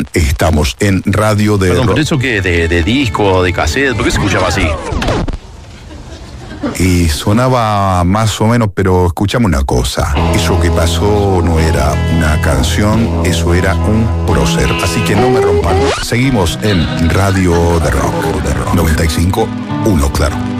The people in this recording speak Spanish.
bien, estamos en Radio de Perdón, Rock. pero eso que de disco, de cassette, ¿por qué se escuchaba así? Y sonaba más o menos, pero escuchame una cosa. Eso que pasó no era una canción, eso era un prócer. Así que no me rompan. Seguimos en Radio de Rock. 95.1, claro.